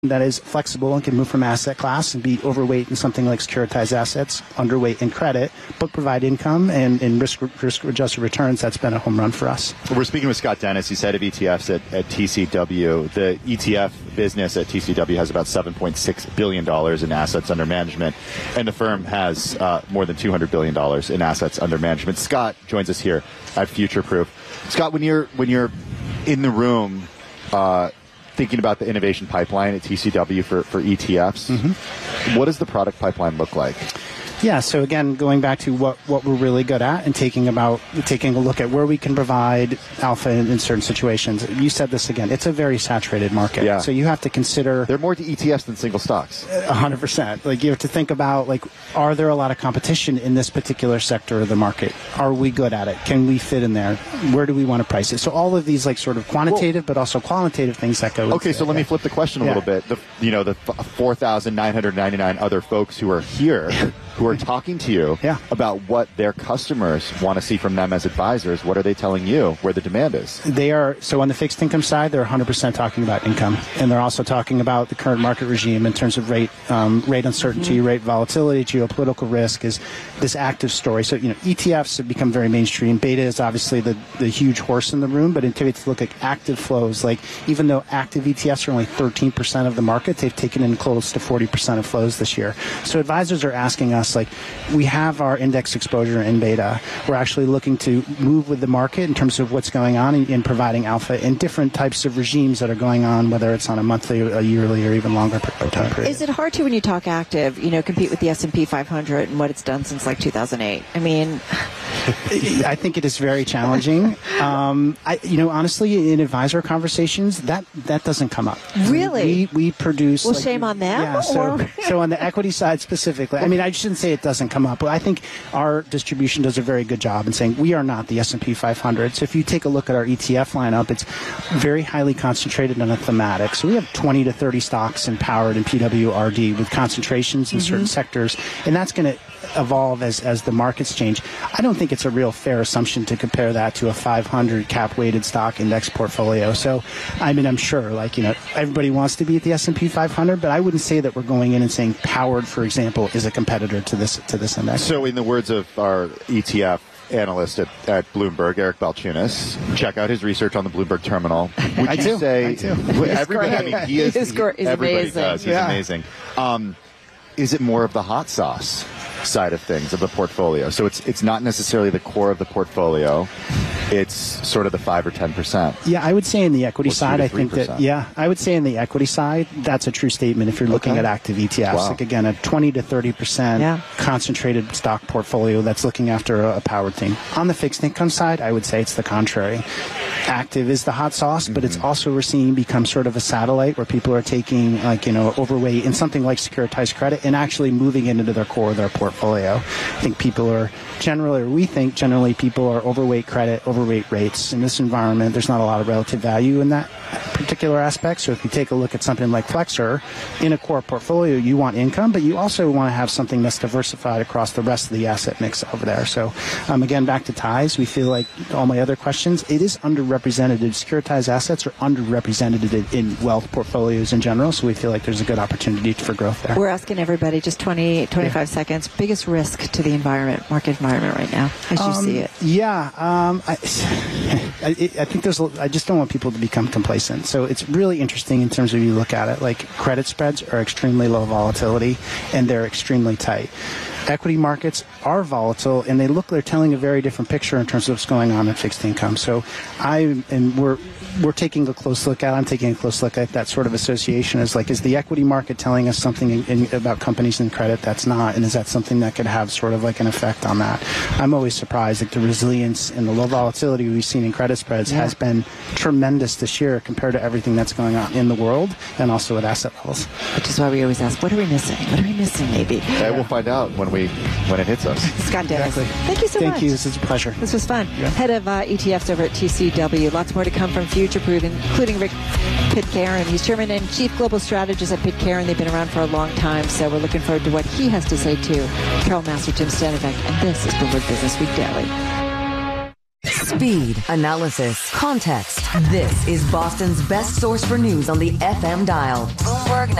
that is flexible and can move from asset class and be overweight in something like securitized assets, underweight in credit, but provide income and risk-adjusted returns. That's been a home run for us. We're speaking with Scott Dennis. He's head of ETFs at TCW. The ETF business at TCW has about $7.6 billion in assets under management, and the firm has more than $200 billion in assets under management. Scott joins us here at Futureproof. Scott, when you're in the room thinking about the innovation pipeline at TCW for ETFs, what does the product pipeline look like? Yeah, so again, going back to what we're really good at and taking a look at where we can provide alpha in certain situations. You said this again, it's a very saturated market. Yeah. So you have to consider... There are more to ETFs than single stocks. 100%. Like, you have to think about, like, are there a lot of competition in this particular sector of the market? Are we good at it? Can we fit in there? Where do we want to price it? So all of these, like, sort of quantitative but also qualitative things that go into Okay, so let me flip the question a little bit. The 4,999 other folks who are here who are talking to you about what their customers want to see from them as advisors, what are they telling you where the demand is? They are, so on the fixed income side, they're 100% talking about income. And they're also talking about the current market regime in terms of rate uncertainty, rate volatility, geopolitical risk is this active story. So, ETFs have become very mainstream. Beta is obviously the huge horse in the room, but until you look at active flows, like even though active ETFs are only 13% of the market, they've taken in close to 40% of flows this year. So advisors are asking us, like, we have our index exposure in beta. We're actually looking to move with the market in terms of what's going on in providing alpha in different types of regimes that are going on, whether it's on a monthly, a yearly, or even longer time period. Is it hard to, when you talk active, compete with the S&P 500 and what it's done since like 2008? I mean... I think it is very challenging. Honestly, in advisor conversations, that doesn't come up. Really? We produce... Well, shame on them? Yeah, so on the equity side specifically, I mean, I shouldn't say it doesn't come up, but I think our distribution does a very good job in saying we are not the S&P 500. So if you take a look at our ETF lineup, it's very highly concentrated on a thematic. So we have 20 to 30 stocks empowered in PWRD with concentrations in certain sectors, and that's going to evolve as the markets change. I don't think it's a real fair assumption to compare that to a 500 cap-weighted stock index portfolio. So, I mean, I'm sure, everybody wants to be at the S&P 500, but I wouldn't say that we're going in and saying Powered, for example, is a competitor to this index. So, in the words of our ETF analyst at Bloomberg, Eric Balchunas, check out his research on the Bloomberg terminal. I do. Everybody, I mean, he is. Everybody amazing. does. He's amazing. Is it more of the hot sauce side of things, of the portfolio? So it's not necessarily the core of the portfolio. It's sort of the 5 or 10%. Yeah, I would say in the equity side, I think that, I would say in the equity side, that's a true statement if you're looking at active ETFs. Wow. Like, again, a 20 to 30% concentrated stock portfolio that's looking after a powered thing. On the fixed income side, I would say it's the contrary. Active is the hot sauce, but it's also, we're seeing become sort of a satellite where people are taking, overweight in something like securitized credit and actually moving it into their core of their portfolio. I think generally people are overweight credit, overweight rates. In this environment, there's not a lot of relative value in that particular aspect. So if you take a look at something like Flexor, in a core portfolio, you want income, but you also want to have something that's diversified across the rest of the asset mix over there. So again, back to ties, we feel like all my other questions, it is underrepresented. Securitized assets are underrepresented in wealth portfolios in general, so we feel like there's a good opportunity for growth there. We're asking everybody, just 25 seconds, biggest risk to the market environment right now, as you see it? I think I just don't want people to become complacent. So it's really interesting in terms of you look at it, like credit spreads are extremely low volatility and they're extremely tight. Equity markets are volatile, and they're telling a very different picture in terms of what's going on in fixed income. So we're taking a close look at. I'm taking a close look at that sort of association. Is the equity market telling us something about companies and credit that's not, and is that something that could have sort of like an effect on that? I'm always surprised. Like, the resilience and the low volatility we've seen in credit spreads has been tremendous this year compared to everything that's going on in the world and also at asset levels. Which is why we always ask, what are we missing? What are we missing, maybe? We'll find out when it hits us. Scott Dennis, thank you so much. Thank you. This is a pleasure. This was fun. Yeah. Head of ETFs over at TCW. Lots more to come from Futureproof, including Rick Pitcairn. He's Chairman and Chief Global Strategist at Pitcairn. They've been around for a long time, so we're looking forward to what he has to say too. Carol Master, Jim Stanovic, and this is Bloomberg Business Week Daily. Speed, analysis, context, This is Boston's best source for news on the FM dial. Bloomberg